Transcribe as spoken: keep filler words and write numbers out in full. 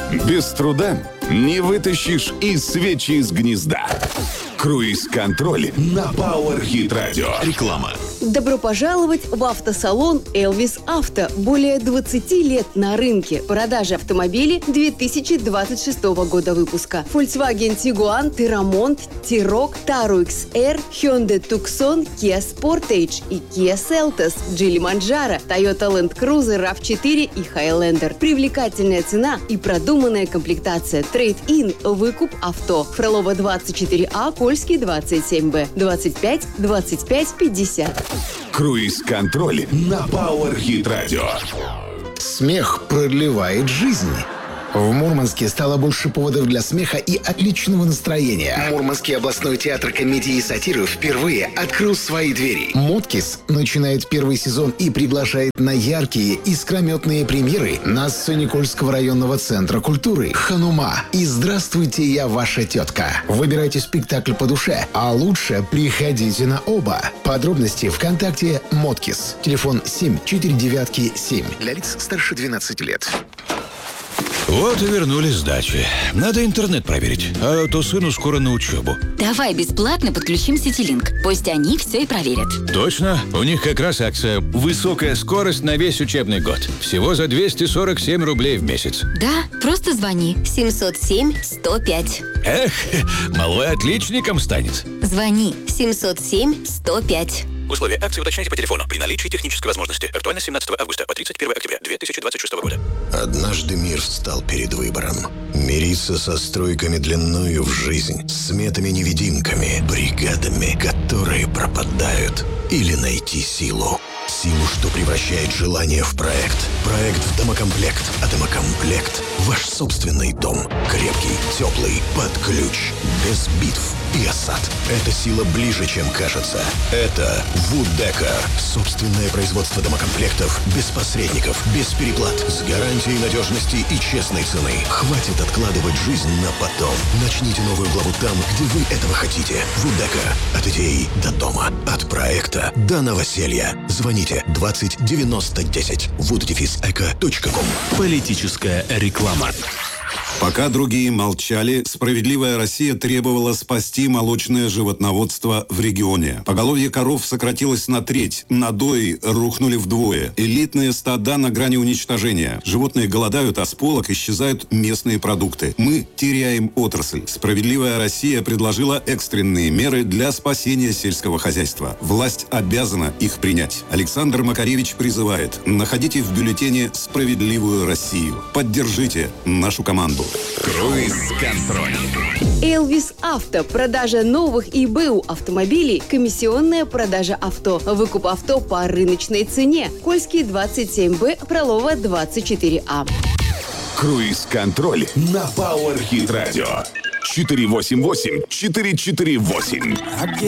Без труда не вытащишь и свечи из гнезда. Круиз-контроль на Power Hit Radio. Реклама. Добро пожаловать в автосалон «Элвис Авто». Более двадцати лет на рынке. Продажи автомобилей две тысячи двадцать шестого года выпуска. Volkswagen Tiguan, Terramont, T-Roc, Taru икс эр, Hyundai Tucson, Kia Sportage и Kia Seltos, Geely Manjaro, Toyota Land Cruiser рав четыре и Highlander. Привлекательная цена и продуманная комплектация. Трейд-ин, выкуп авто. Фролова двадцать четыре А, Кольский двадцать семь Б, двадцать пять двадцать пять пятьдесят. Круиз-контроль на Power Hit Radio. Смех продлевает жизнь. В Мурманске стало больше поводов для смеха и отличного настроения. Мурманский областной театр комедии и сатиры впервые открыл свои двери. «Моткис» начинает первый сезон и приглашает на яркие, искрометные премьеры на сцене Кольского районного центра культуры «Ханума» и «Здравствуйте, я ваша тетка». Выбирайте спектакль по душе, а лучше приходите на оба. Подробности ВКонтакте «Моткис». Телефон семь четыре девять семь. Для лиц старше двенадцати лет. Вот и вернулись с дачи. Надо интернет проверить, а то сыну скоро на учебу. Давай бесплатно подключим Ситилинк. Пусть они все и проверят. Точно? У них как раз акция «Высокая скорость на весь учебный год». Всего за двести сорок семь рублей в месяц. Да, просто звони. семьсот семь сто пять. Эх, малой отличником станет. Звони. семьсот семь сто пять. Условия акции уточняйте по телефону при наличии технической возможности. Актуально с семнадцатого августа по тридцать первое октября две тысячи двадцать шестого года. Однажды мир встал перед выбором. Мириться со стройками длиною в жизнь, сметами-невидимками, бригадами, которые пропадают. Или найти силу. Силу, что превращает желание в проект. Проект в домокомплект. А домокомплект – ваш собственный дом. Крепкий, теплый, под ключ. Без битв и осад. Эта сила ближе, чем кажется. Это Вудека. Собственное производство домокомплектов. Без посредников, без переплат. С гарантией надежности и честной цены. Хватит откладывать жизнь на потом. Начните новую главу там, где вы этого хотите. Вудека. От идеи до дома. От проекта до новоселья. Звоните двадцать девяносто десять. вуд дефис эко точка ком. Политическая реклама. Пока другие молчали, «Справедливая Россия» требовала спасти молочное животноводство в регионе. Поголовье коров сократилось на треть, надои рухнули вдвое. Элитные стада на грани уничтожения. Животные голодают, а с полок исчезают местные продукты. Мы теряем отрасль. «Справедливая Россия» предложила экстренные меры для спасения сельского хозяйства. Власть обязана их принять. Александр Макаревич призывает: находите в бюллетене «Справедливую Россию». Поддержите нашу команду. Круиз-контроль. «Элвис Авто». Продажа новых и БУ автомобилей. Комиссионная продажа авто. Выкуп авто по рыночной цене. Кольский двадцать семь Б, Фролова двадцать четыре А. Круиз-контроль на Power Hit Radio. четыре восемь восемь четыре четыре восемь.